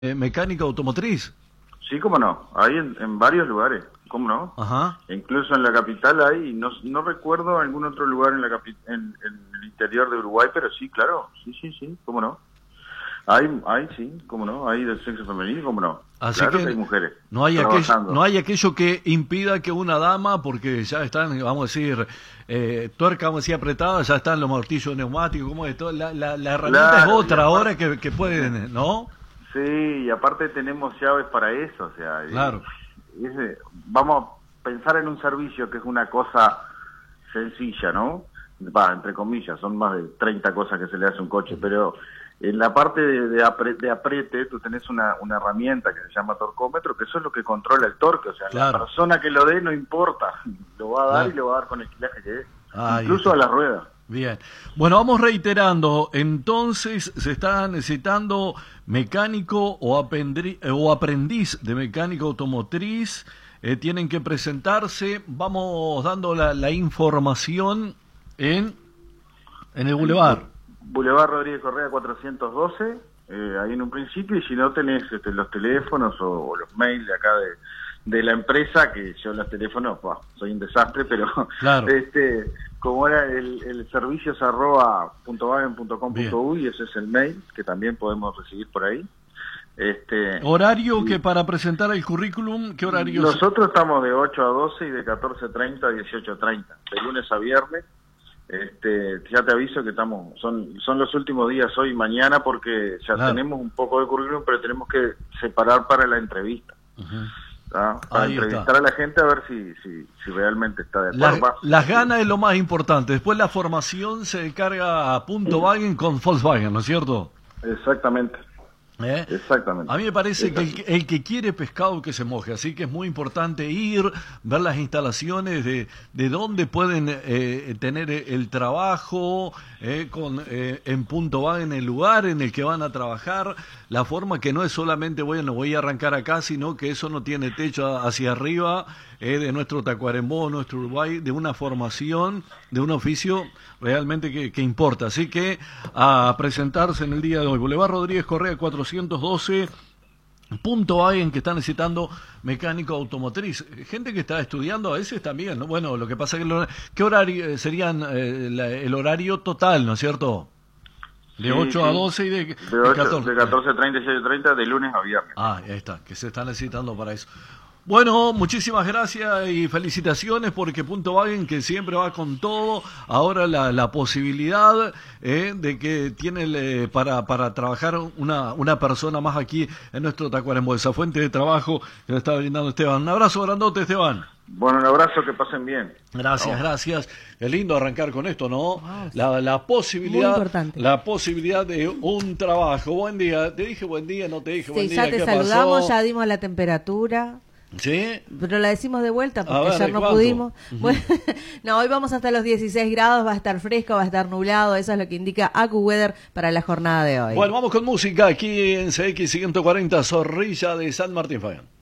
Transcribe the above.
mecánica automotriz. Sí, cómo no, hay en varios lugares, cómo no. Ajá. Incluso en la capital hay, no recuerdo algún otro lugar en el interior de Uruguay, pero sí, claro, sí, cómo no. Hay sí, cómo no, hay del sexo femenino, cómo no. Así claro que hay mujeres no hay trabajando. no hay aquello que impida que una dama, porque ya están, vamos a decir, tuerca, vamos a decir, apretada, ya están los martillos neumáticos, como de todo, la herramienta Claro, es otra aparte, ahora que pueden, ¿no? sí, y aparte tenemos llaves para eso, o sea, Claro. vamos a pensar en un servicio que es una cosa sencilla, ¿no? Va, entre comillas, son más de 30 cosas que se le hace a un coche, pero en la parte de apriete tú tenés una herramienta que se llama torcómetro, que eso es lo que controla el torque, o sea, Claro. la persona que lo dé no importa, lo va a dar Claro. y lo va a dar con el kilaje que es, Ahí incluso está. a la rueda. Bien. Bueno, vamos reiterando. Entonces, se está necesitando mecánico o aprendiz de mecánico automotriz. Tienen que presentarse. Vamos dando la información en el Boulevard. Boulevard Rodríguez Correa 412, ahí en un principio, y si no tenés los teléfonos o los mails de acá de la empresa, que yo los teléfonos, soy un desastre, pero Claro. como era el servicios @puntowagen.com.uy, ese es el mail que también podemos recibir por ahí. Horario y que para presentar el currículum, ¿qué horario? nosotros estamos de 8 a 12 y de 14:30 a 18:30, de lunes a viernes. Ya te aviso que son los últimos días hoy y mañana, porque ya Claro. tenemos un poco de currículum, pero tenemos que separar para la entrevista. Para Ahí entrevistar está. a la gente a ver si realmente está de acuerdo. Las ganas es lo más importante. Después la formación se carga a Punto Wagen con Volkswagen, ¿no es cierto? Exactamente. Exactamente. A mí me parece que Exacto. el que quiere pescado que se moje, así que es muy importante ir, ver las instalaciones de dónde pueden tener el trabajo, en Punto Wagen, el lugar en el que van a trabajar, la forma que no es solamente, bueno, voy a arrancar acá, sino que eso no tiene techo hacia arriba, de nuestro Tacuarembó, nuestro Uruguay, de una formación, de un oficio realmente que importa. Así que a presentarse en el día de hoy, Boulevard Rodríguez Correa 412, Punto Wagen, que está necesitando mecánico automotriz. Gente que está estudiando a veces también, ¿no? Bueno, lo que pasa es que ¿qué horario serían el horario total, ¿no es cierto? De Sí, 8 a sí. 12 y de 14. De 14:30 a 18:30, de lunes a viernes. Ahí está, que se está necesitando para eso. Bueno, muchísimas gracias y felicitaciones, porque Punto Wagen, que siempre va con todo, ahora la posibilidad de que tiene para trabajar una persona más aquí en nuestro Tacuarembó, esa fuente de trabajo que le está brindando Esteban. Un abrazo grandote, Esteban. Bueno, un abrazo, que pasen bien. Gracias, Vamos. gracias. Es lindo arrancar con esto, ¿no? Vamos. La posibilidad, Muy importante. la posibilidad de un trabajo. Buen día. Te dije buen día, no te dije buen Sí, día. ya te ¿Qué saludamos, pasó? ya dimos la temperatura. ¿Sí? Pero la decimos de vuelta A porque ver, ayer no ¿cuánto? pudimos. Bueno, no, hoy vamos hasta los 16 grados, va a estar fresco, va a estar nublado, eso es lo que indica AccuWeather para la jornada de hoy. Bueno, vamos con música aquí en CX 140, Zorrilla de San Martín, Fabián.